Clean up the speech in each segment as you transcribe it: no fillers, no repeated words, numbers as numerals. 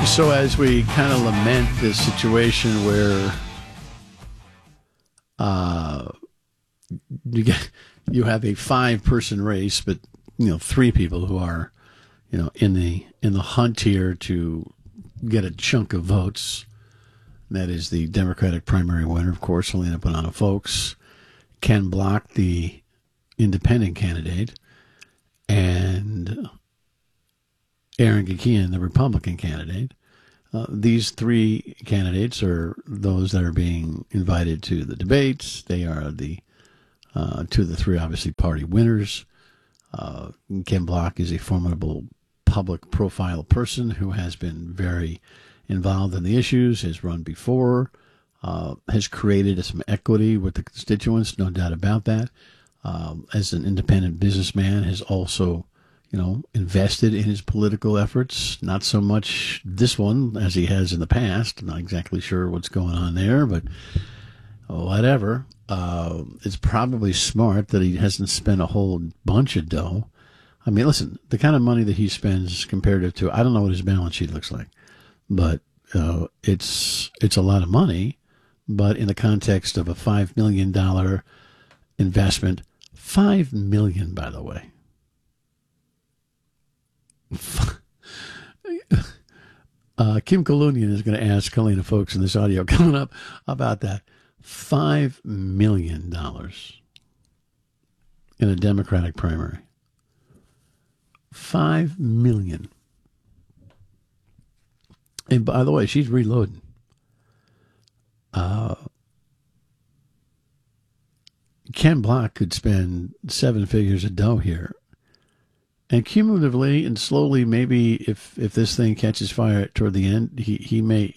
So as we kind of lament this situation where you have a 5-person race, but three people who are in the hunt here to get a chunk of votes. That is the Democratic primary winner, of course, Helena Bonanno-Foulkes, Ken Block, the independent candidate, and Aaron Gakian, the Republican candidate. These three candidates are those that are being invited to the debates. They are the two of the three, obviously, party winners. Ken Block is a formidable public profile person who has been very involved in the issues, has run before, has created some equity with the constituents, no doubt about that. As an independent businessman, has also invested in his political efforts. Not so much this one as he has in the past. I'm not exactly sure what's going on there, but whatever. It's probably smart that he hasn't spent a whole bunch of dough. I mean, listen, the kind of money that he spends comparative to, I don't know what his balance sheet looks like, but it's a lot of money. But in the context of a $5 million investment, $5 million, by the way. Kim Kalunian is going to ask Helena Foulkes in this audio coming up about that. $5 million in a Democratic primary. $5 million. And by the way, she's reloading. Ken Block could spend 7 figures of dough here. And cumulatively and slowly, maybe if this thing catches fire toward the end, he may,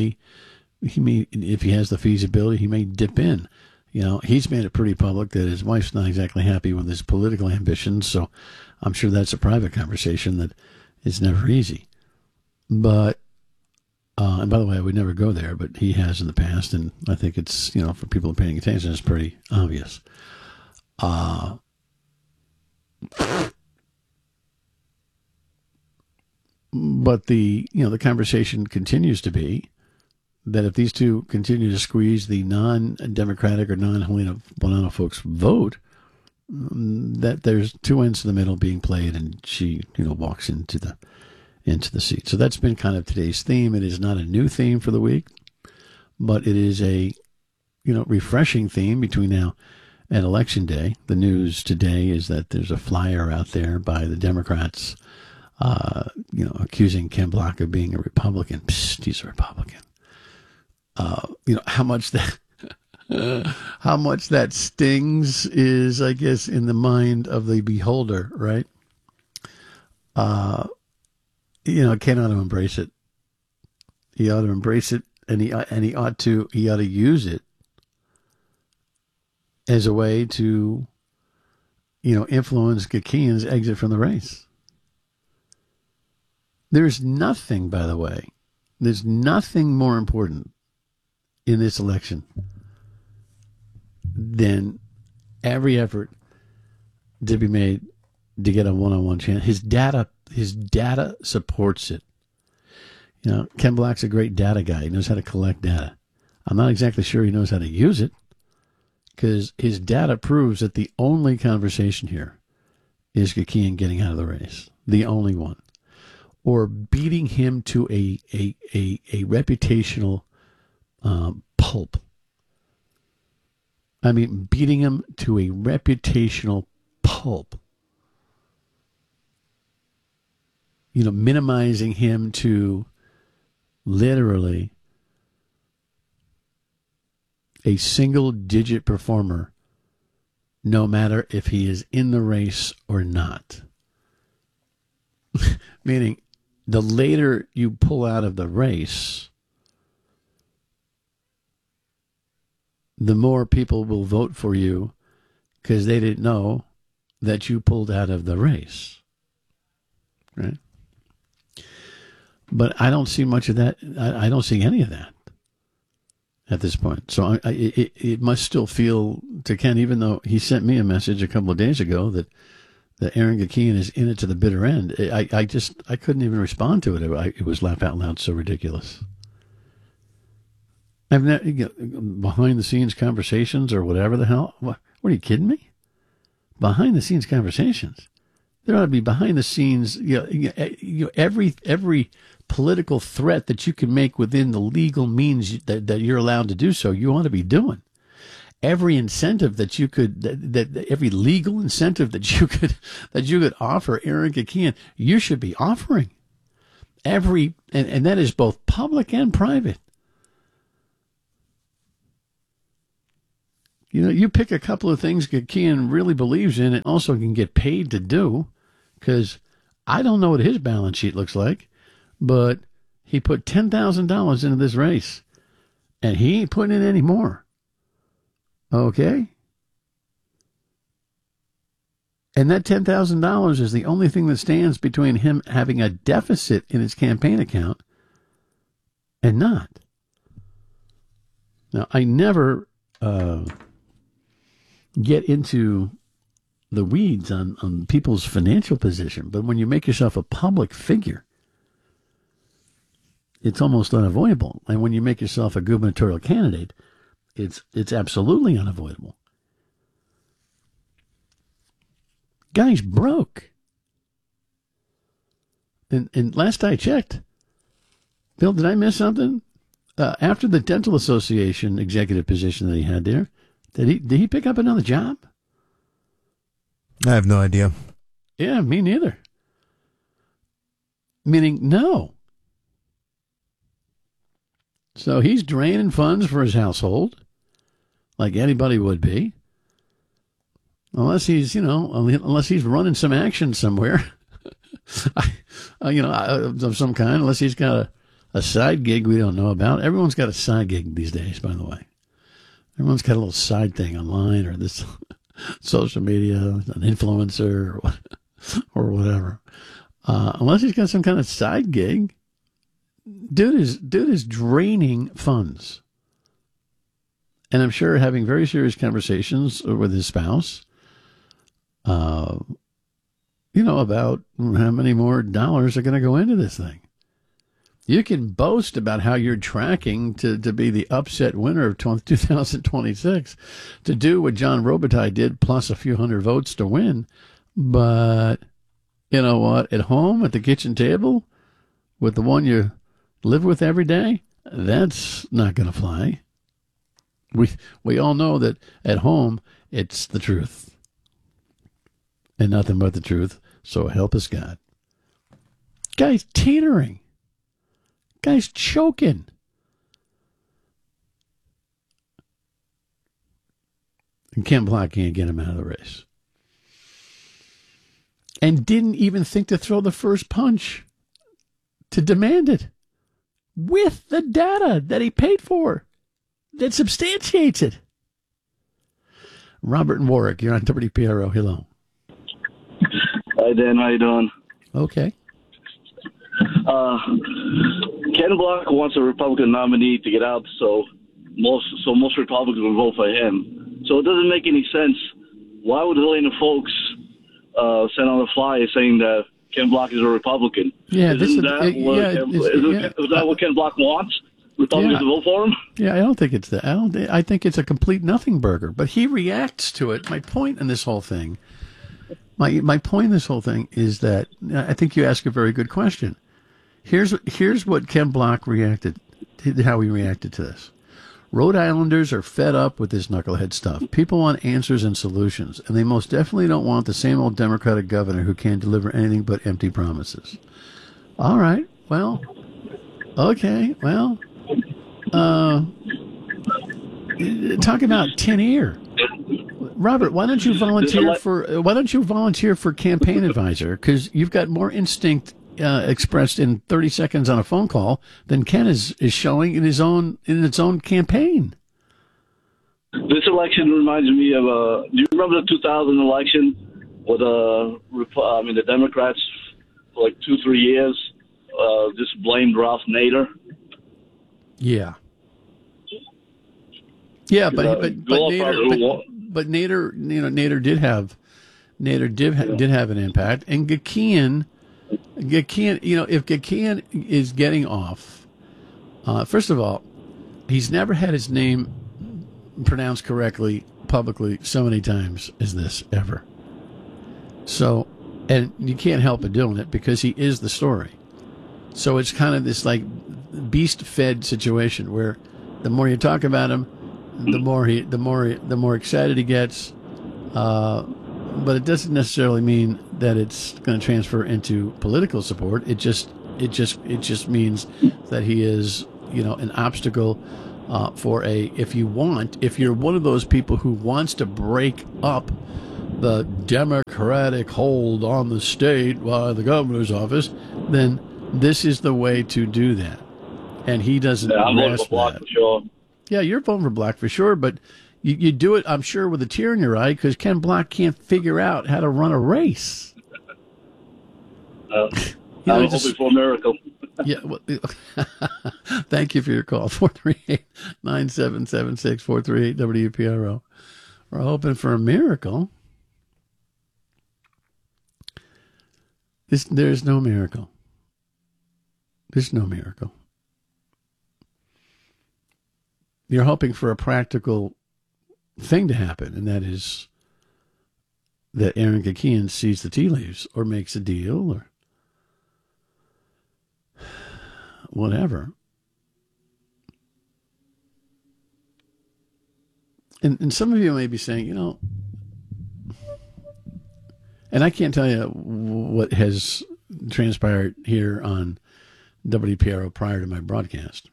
if he has the feasibility, he may dip in. He's made it pretty public that his wife's not exactly happy with his political ambitions, so I'm sure that's a private conversation that is never easy. But, and by the way, I would never go there, but he has in the past, and I think it's, for people paying attention, it's pretty obvious. But the conversation continues to be that if these two continue to squeeze the non-Democratic or non-Helena Bonanno-Foulkes vote, that there's two ends to the middle being played, and she, walks into the seat. So that's been kind of today's theme. It is not a new theme for the week, but it is a, refreshing theme between now and Election Day. The news today is that there's a flyer out there by the Democrats, accusing Ken Block of being a Republican. Psst, he's a Republican. How much that stings is, I guess, in the mind of the beholder, right? Ken ought to embrace it. He ought to embrace it, and he ought to use it as a way to, influence Gakian's exit from the race. There's nothing, by the way, there's nothing more important in this election than every effort to be made to get a one-on-one chance. His data supports it. Ken Block's a great data guy. He knows how to collect data. I'm not exactly sure he knows how to use it, because his data proves that the only conversation here is Gakian getting out of the race. The only one. Or beating him to a reputational pulp. I mean, beating him to a reputational pulp. Minimizing him to literally a single-digit performer, no matter if he is in the race or not. Meaning, the later you pull out of the race, the more people will vote for you because they didn't know that you pulled out of the race. Right? But I don't see much of that. I don't see any of that at this point. So it must still feel to Ken, even though he sent me a message a couple of days ago that that Aaron Gakian is in it to the bitter end. I couldn't even respond to it. It was laugh out loud, so ridiculous. I've never, behind the scenes conversations or whatever the hell. What are you kidding me? Behind the scenes conversations. There ought to be behind the scenes. Every political threat that you can make within the legal means that you're allowed to do so, you ought to be doing. Every incentive that you could, every legal incentive that you could offer Aaron Gakian, you should be offering. And that is both public and private. You pick a couple of things Gakian really believes in and also can get paid to do, because I don't know what his balance sheet looks like, but he put $10,000 into this race, and he ain't putting in any more. Okay? And that $10,000 is the only thing that stands between him having a deficit in his campaign account and not. Now, I never get into the weeds on people's financial position, but when you make yourself a public figure, it's almost unavoidable. And when you make yourself a gubernatorial candidate, it's absolutely unavoidable. Guy's broke. And last I checked, Bill, did I miss something? After the Dental Association executive position that he had there, did he pick up another job? I have no idea. Yeah, me neither. Meaning, no. So he's draining funds for his household, like anybody would be, unless he's running some action somewhere, of some kind. Unless he's got a side gig we don't know about. Everyone's got a side gig these days, by the way. Everyone's got a little side thing online or this social media, an influencer or whatever. Unless he's got some kind of side gig. Dude is draining funds. And I'm sure having very serious conversations with his spouse, about how many more dollars are going to go into this thing. You can boast about how you're tracking to be the upset winner of 2026, to do what John Robitaille did, plus a few hundred votes to win. But you know what? At home, at the kitchen table, with the one you live with every day, that's not going to fly. We all know that at home, it's the truth. And nothing but the truth. So help us God. Guy's teetering. Guy's choking. And Ken Block can't get him out of the race. And didn't even think to throw the first punch to demand it, with the data that he paid for that substantiates it. Robert and Warwick, you're on WPRO. Hello. Hi, Dan. How you doing? Okay. Ken Block wants a Republican nominee to get out, so most Republicans will vote for him. So it doesn't make any sense. Why would Helena Folks send out a flyer saying that Ken Block is a Republican? Yeah, is that what Ken Block wants? Republicans to vote for him? Yeah, I don't think it's that. I think it's a complete nothing burger. But he reacts to it. My point in this whole thing, my point in this whole thing is that I think you ask a very good question. Here's what Ken Block reacted, how he reacted to this. Rhode Islanders are fed up with this knucklehead stuff. People want answers and solutions, and they most definitely don't want the same old Democratic governor who can't deliver anything but empty promises. All right, well, okay, well, talk about tin ear. Robert, why don't you volunteer for campaign advisor? Because you've got more instinct expressed in 30 seconds on a phone call than Ken is showing in its own campaign. This election reminds me of do you remember the 2000 election where the Democrats for like 2-3 years just blamed Ralph Nader? Yeah. Yeah, but Nader did have Nader did have an impact, and Gakian, if Gakian is getting off, first of all, he's never had his name pronounced correctly publicly so many times as this ever. So, and you can't help but doing it because he is the story. So it's kind of this like beast-fed situation where the more you talk about him, the more excited he gets. But it doesn't necessarily mean that it's going to transfer into political support. It just means that he is, an obstacle for if you're one of those people who wants to break up the Democratic hold on the state by the governor's office, then this is the way to do that. And he doesn't I'm voting for Block for sure. Yeah, you're voting for Block for sure, but you do it, I'm sure, with a tear in your eye because Ken Block can't figure out how to run a race. I'm hoping for a miracle. Yeah. Well, thank you for your call. 438-9776, 438 WPRO. We're hoping for a miracle. There's no miracle. There's no miracle. You're hoping for a practical thing to happen, and that is that Aaron Gakian sees the tea leaves or makes a deal or whatever. And some of you may be saying, and I can't tell you what has transpired here on WPRO prior to my broadcast.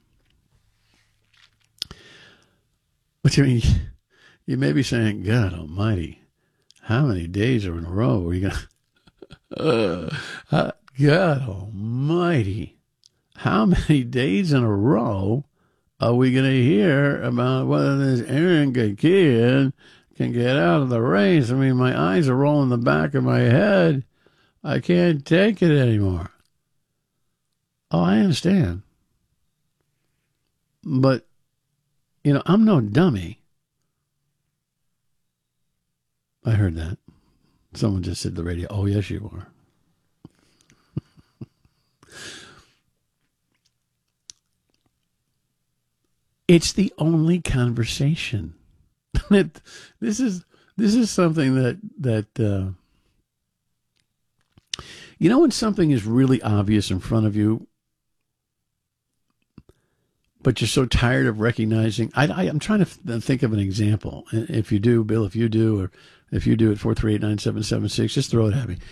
But you may be saying, God almighty, how many days are in a row are you going to... God almighty, how many days in a row are we going to hear about whether this Aaron Gakian can get out of the race? I mean, my eyes are rolling the back of my head. I can't take it anymore. Oh, I understand. But, I'm no dummy. I heard that. Someone just said the radio. Oh, yes, you are. It's the only conversation. This is something that when something is really obvious in front of you, but you're so tired of recognizing. I'm trying to think of an example. If you do, Bill, or if you do at 438-9776, just throw it at me.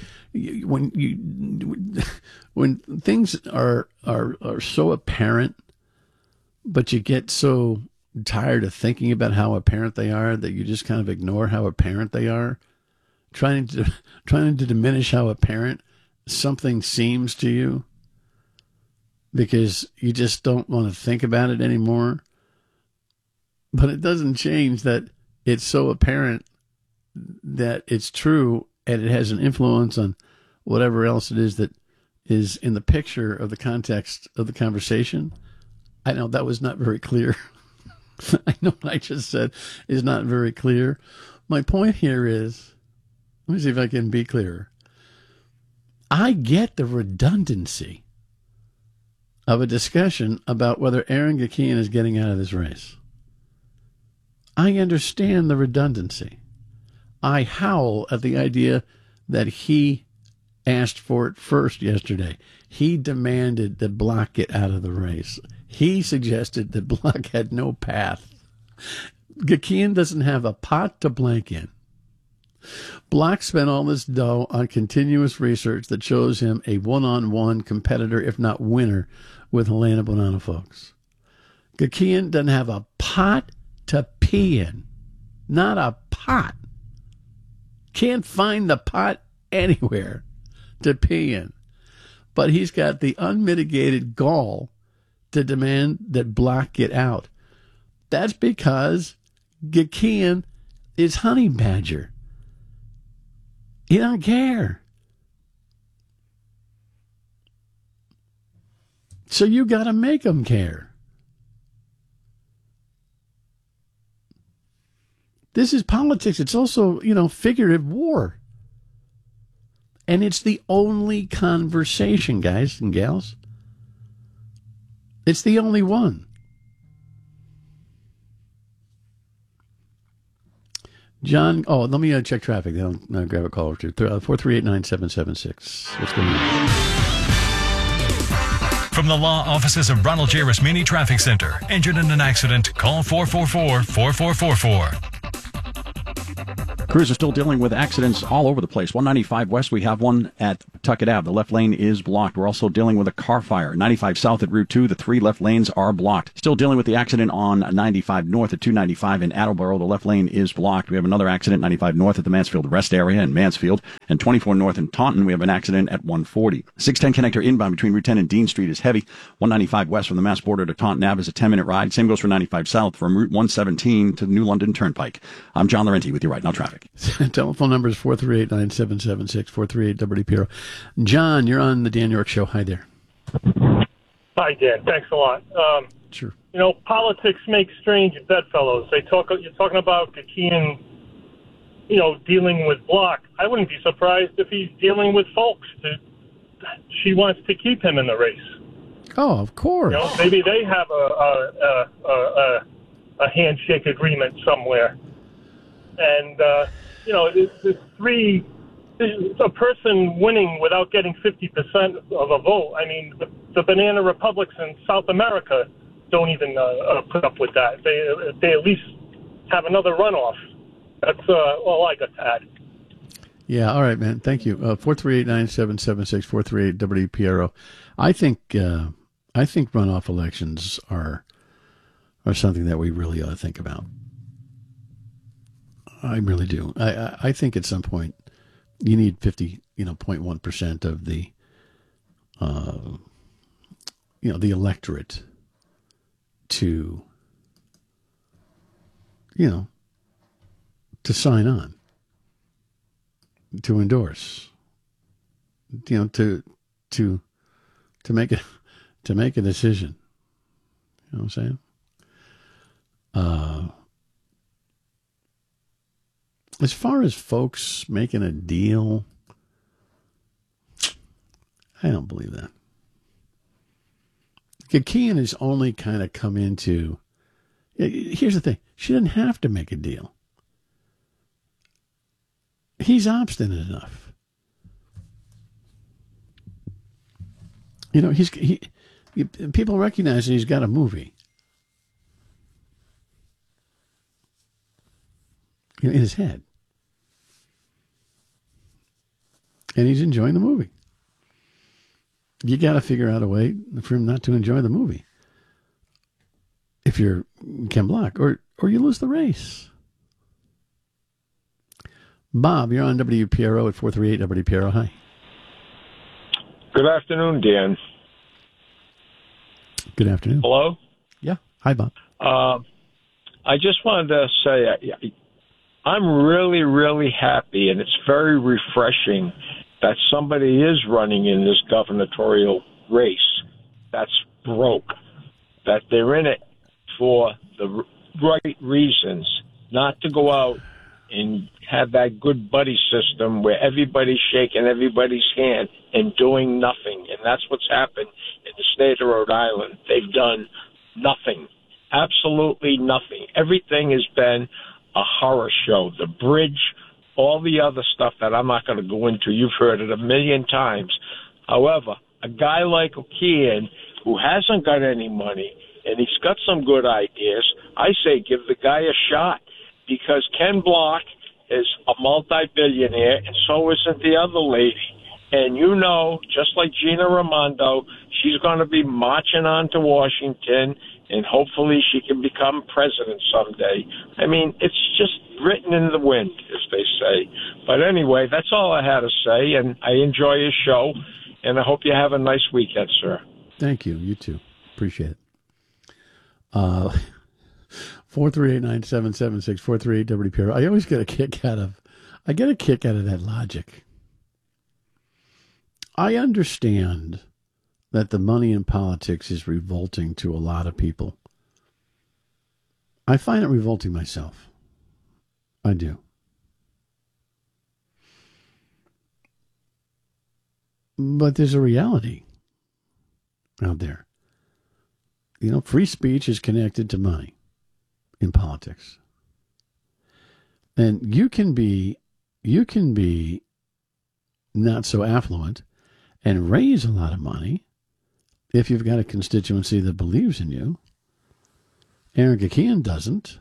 When things are so apparent, but you get so tired of thinking about how apparent they are that you just kind of ignore how apparent they are, trying to diminish how apparent something seems to you because you just don't want to think about it anymore. But it doesn't change that it's so apparent that it's true and it has an influence on whatever else it is that is in the picture of the context of the conversation. I know that was not very clear. I know what I just said is not very clear. My point here is, let me see if I can be clearer. I get the redundancy of a discussion about whether Aaron Gakian is getting out of this race. I understand the redundancy. I howl at the idea that he asked for it first yesterday. He demanded that Block get out of the race. He suggested that Block had no path. Gakian doesn't have a pot to blank in. Block spent all this dough on continuous research that shows him a one-on-one competitor, if not winner, with Helena Bonanno folks. Gakian doesn't have a pot to pee in. Not a pot. Can't find the pot anywhere to pee in. But he's got the unmitigated gall to demand that Block get out. That's because Gakian is Honey Badger. He don't care. So you got to make him care. This is politics. It's also, figurative war. And it's the only conversation, guys and gals. It's the only one. John, let me check traffic. Then I'll grab a call or two. 438-9776. What's going on? From the law offices of Ronald J. Rasmini Traffic Center. Injured in an accident? Call 444-4444. Crews are still dealing with accidents all over the place. 195 West, we have one at Tuckett Ave. The left lane is blocked. We're also dealing with a car fire. 95 South at Route 2, the 3 left lanes are blocked. Still dealing with the accident on 95 North at 295 in Attleboro. The left lane is blocked. We have another accident, 95 North at the Mansfield Rest area in Mansfield. And 24 North in Taunton, we have an accident at 140. 610 connector inbound between Route 10 and Dean Street is heavy. 195 West from the Mass border to Taunton Ave is a 10-minute ride. Same goes for 95 South from Route 117 to the New London Turnpike. I'm John Laurenti with you right now, traffic. Telephone number is 438-9776, 438-WPRO. John, you're on the Dan York Show. Hi there. Hi, Dan. Thanks a lot. Sure. You know, politics make strange bedfellows. You're talking about Kakian, dealing with Block. I wouldn't be surprised if he's dealing with folks. She wants to keep him in the race. Oh, of course. Maybe they have a handshake agreement somewhere. And, a person winning without getting 50% of a vote. I mean, the banana republics in South America don't even put up with that. They at least have another runoff. That's all I got to add. Yeah, all right, man. Thank you. 438-9776, 438-WPRO. I think runoff elections are something that we really ought to think about. I really do. I think at some point you need 0.1% of the the electorate to sign on, to endorse, to make a decision. You know what I'm saying? As far as folks making a deal, I don't believe that. Kakian has only kind of come into. Here's the thing: she didn't have to make a deal. He's obstinate enough. People recognize that he's got a movie. In his head. And he's enjoying the movie. You got to figure out a way for him not to enjoy the movie. If you're Ken Block, or you lose the race. Bob, you're on WPRO at 438 WPRO. Hi. Good afternoon, Dan. Good afternoon. Hello? Yeah. Hi, Bob. I just wanted to say I'm really, really happy, and it's very refreshing that somebody is running in this gubernatorial race that's broke, that they're in it for the right reasons, not to go out and have that good buddy system where everybody's shaking everybody's hand and doing nothing. And that's what's happened in the state of Rhode Island. They've done nothing, absolutely nothing. Everything has been a horror show. The bridge, all the other stuff that I'm not going to go into. You've heard it a million times. However, a guy like O'Keefe, who hasn't got any money, and he's got some good ideas, I say give the guy a shot, because Ken Block is a multi-billionaire, and so isn't the other lady. And just like Gina Raimondo, she's going to be marching on to Washington, and hopefully she can become president someday. I mean, it's just written in the wind, as they say. But anyway, that's all I had to say, and I enjoy your show, and I hope you have a nice weekend, sir. Thank you. You too. Appreciate it. 438-9776, 438-WPRO. I always get a kick out of that logic. I understand that the money in politics is revolting to a lot of people. I find it revolting myself. I do. But there's a reality out there. You know, free speech is connected to money in politics. And you can be not so affluent and raise a lot of money if you've got a constituency that believes in you. Aaron Gakian doesn't.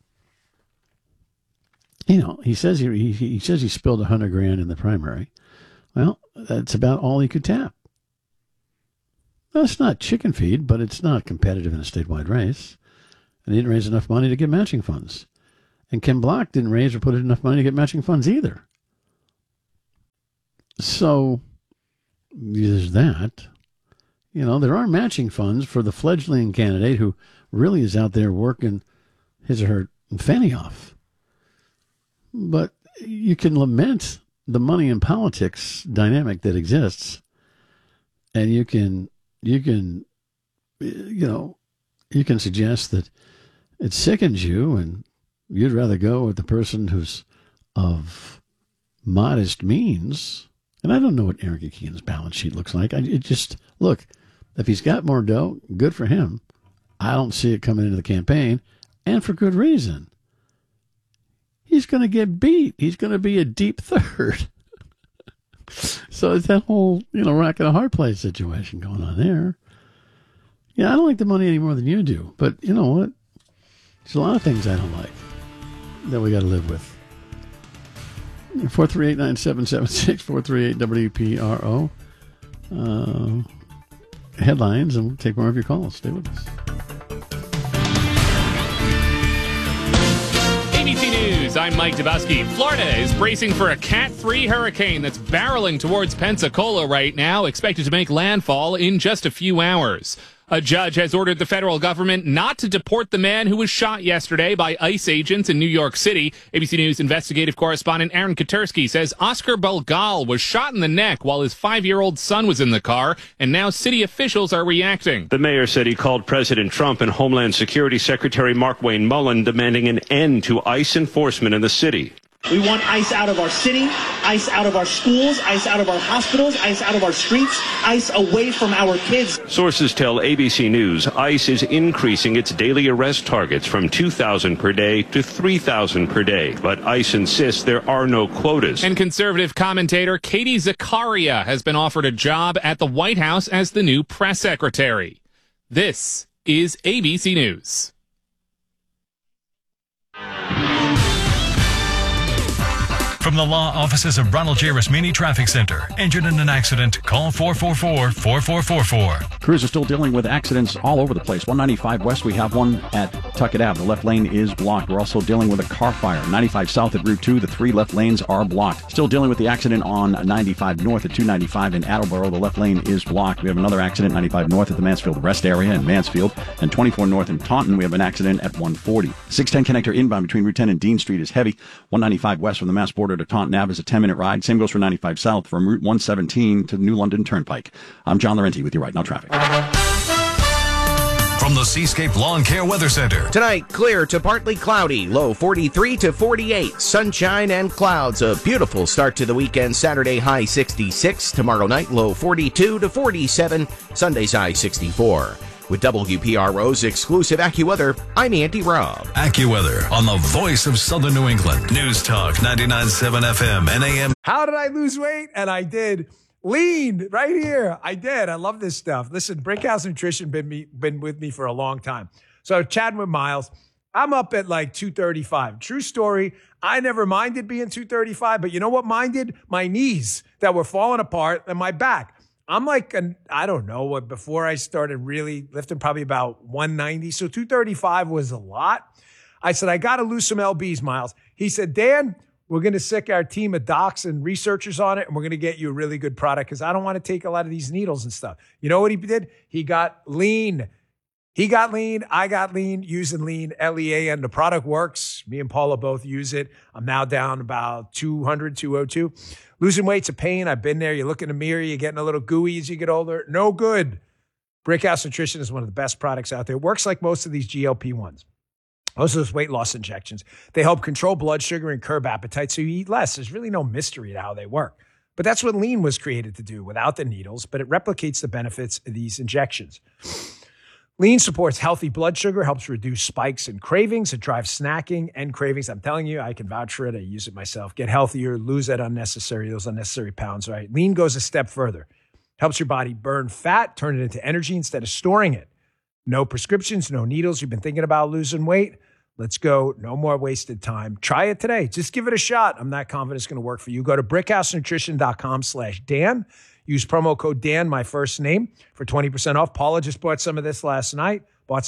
You know, he says he spilled $100,000 in the primary. Well, that's about all he could tap. That's not chicken feed, but it's not competitive in a statewide race. And he didn't raise enough money to get matching funds. And Ken Block didn't raise or put in enough money to get matching funds either. So there's that. You know, there are matching funds for the fledgling candidate who really is out there working his or her fanny off. But you can lament the money in politics dynamic that exists, and you can suggest that it sickens you and you'd rather go with the person who's of modest means. And I don't know what Aaron Gakian's balance sheet looks like. Look, if he's got more dough, good for him. I don't see it coming into the campaign, and for good reason. He's going to get beat. He's going to be a deep third. So it's that whole, rock and a hard place situation going on there. Yeah, I don't like the money any more than you do. But you know what? There's a lot of things I don't like that we got to live with. 438-9776, 438-WPRO. Headlines, and we'll take more of your calls. Stay with us. ABC News, I'm Mike Dubowski. Florida is bracing for a Cat 3 hurricane that's barreling towards Pensacola right now, expected to make landfall in just a few hours. A judge has ordered the federal government not to deport the man who was shot yesterday by ICE agents in New York City. ABC News investigative correspondent Aaron Katersky says Oscar Belgal was shot in the neck while his 5-year-old son was in the car, and now city officials are reacting. The mayor said he called President Trump and Homeland Security Secretary Markwayne Mullin demanding an end to ICE enforcement in the city. We want ICE out of our city, ICE out of our schools, ICE out of our hospitals, ICE out of our streets, ICE away from our kids. Sources tell ABC News ICE is increasing its daily arrest targets from 2,000 per day to 3,000 per day. But ICE insists there are no quotas. And conservative commentator Katie Zakaria has been offered a job at the White House as the new press secretary. This is ABC News. From the law offices of Ronald J. Rasmini Traffic Center. Injured in an accident? Call 444-4444. Crews are still dealing with accidents all over the place. 195 West, we have one at Tuckett Ave. The left lane is blocked. We're also dealing with a car fire. 95 South at Route 2, the 3 left lanes are blocked. Still dealing with the accident on 95 North at 295 in Attleboro. The left lane is blocked. We have another accident, 95 North at the Mansfield Rest area in Mansfield. And 24 North in Taunton, we have an accident at 140. 610 connector inbound between Route 10 and Dean Street is heavy. 195 West from the Mass border to Taunton Ave is a 10-minute ride. Same goes for 95 South from Route 117 to New London Turnpike. I'm John Laurenti with you right now traffic. From the Seascape Lawn Care Weather Center. Tonight, clear to partly cloudy, low 43 to 48, sunshine and clouds. A beautiful start to the weekend. Saturday, high 66. Tomorrow night, low 42 to 47, Sunday's high 64. With WPRO's exclusive AccuWeather, I'm Andy Robb. AccuWeather on the voice of Southern New England. News Talk 99.7 FM and AM. How did I lose weight? And I did. Lean right here. I did. I love this stuff. Listen, Brickhouse Nutrition been with me for a long time. So chatting with Miles, I'm up at like 235. True story. I never minded being 235, but you know what minded? My knees that were falling apart and my back. I'm like, I don't know, before I started really lifting, probably about 190. So 235 was a lot. I said, I got to lose some lbs, Miles. He said, Dan, we're going to sick our team of docs and researchers on it, and we're going to get you a really good product because I don't want to take a lot of these needles and stuff. You know what he did? He got lean. He got lean. I got lean using lean, LEA, and the product works. Me and Paula both use it. I'm now down about 200, 202. Losing weight's a pain. I've been there. You look in the mirror, you're getting a little gooey as you get older. No good. Brickhouse Nutrition is one of the best products out there. It works like most of these GLP-1s. Most of those weight loss injections. They help control blood sugar and curb appetite so you eat less. There's really no mystery to how they work. But that's what lean was created to do without the needles, but it replicates the benefits of these injections. Lean supports healthy blood sugar, helps reduce spikes and cravings. It drives snacking and cravings. I'm telling you, I can vouch for it. I use it myself. Get healthier, lose those unnecessary pounds, right? Lean goes a step further. Helps your body burn fat, turn it into energy instead of storing it. No prescriptions, no needles. You've been thinking about losing weight? Let's go. No more wasted time. Try it today. Just give it a shot. I'm not confident it's going to work for you. Go to brickhousenutrition.com/Dan. Use promo code Dan, my first name, for 20% off. Paula just bought some of this last night.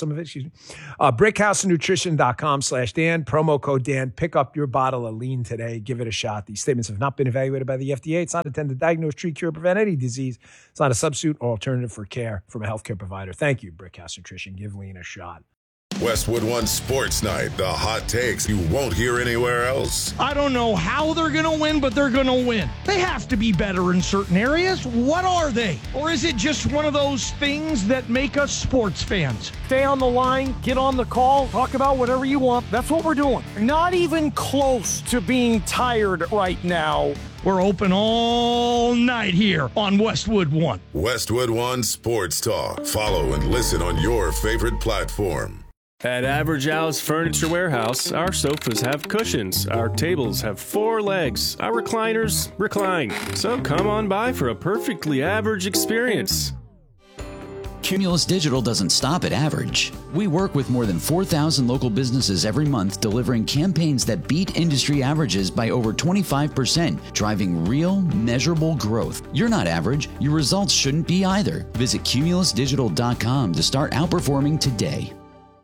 Brickhousenutrition.com/Dan. Promo code Dan. Pick up your bottle of lean today. Give it a shot. These statements have not been evaluated by the FDA. It's not intended to diagnose, treat, cure, prevent any disease. It's not a substitute or alternative for care from a healthcare provider. Thank you, Brickhouse Nutrition. Give lean a shot. Westwood One Sports Night, the hot takes you won't hear anywhere else. I don't know how they're going to win, but they're going to win. They have to be better in certain areas. What are they? Or is it just one of those things that make us sports fans? Stay on the line, get on the call, talk about whatever you want. That's what we're doing. Not even close to being tired right now. We're open all night here on Westwood One. Westwood One Sports Talk. Follow and listen on your favorite platform. At Average Al's Furniture Warehouse, our sofas have cushions, our tables have 4 legs, our recliners recline. So come on by for a perfectly average experience. Cumulus Digital doesn't stop at average. We work with more than 4,000 local businesses every month, delivering campaigns that beat industry averages by over 25%, driving real, measurable growth. You're not average. Your results shouldn't be either. Visit cumulusdigital.com to start outperforming today.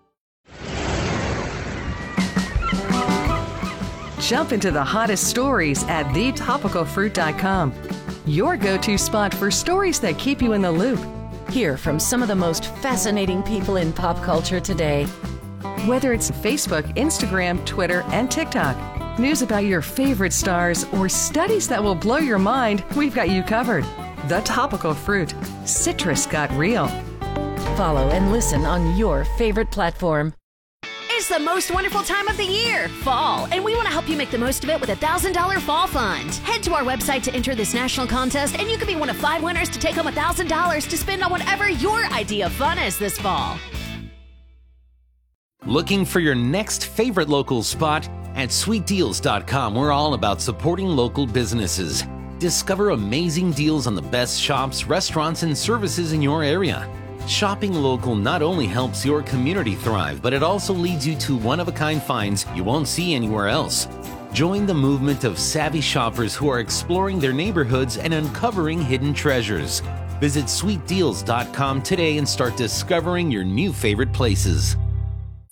Jump into the hottest stories at thetopicalfruit.com. Your go-to spot for stories that keep you in the loop. Hear from some of the most fascinating people in pop culture today. Whether it's Facebook, Instagram, Twitter, and TikTok, news about your favorite stars, or studies that will blow your mind, we've got you covered. The Topical Fruit. Citrus got real. Follow and listen on your favorite platform. It's the most wonderful time of the year, fall, and we want to help you make the most of it with a $1,000 fall fund. Head to our website to enter this national contest, and you could be one of 5 winners to take home $1,000 to spend on whatever your idea of fun is this fall. Looking for your next favorite local spot? At sweetdeals.com, we're all about supporting local businesses. Discover amazing deals on the best shops, restaurants, and services in your area. Shopping local not only helps your community thrive, but it also leads you to one-of-a-kind finds you won't see anywhere else. Join the movement of savvy shoppers who are exploring their neighborhoods and uncovering hidden treasures. Visit sweetdeals.com today and start discovering your new favorite places.